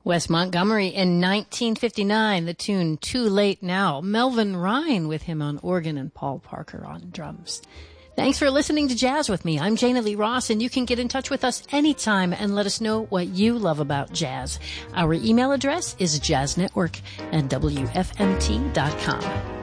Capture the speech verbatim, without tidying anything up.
Wes Montgomery in nineteen fifty-nine, the tune Too Late Now. Melvin Ryan with him on organ and Paul Parker on drums. Thanks for listening to Jazz with me. I'm Jana Lee Ross, and you can get in touch with us anytime and let us know what you love about jazz. Our email address is jazznetwork at W F M T dot com.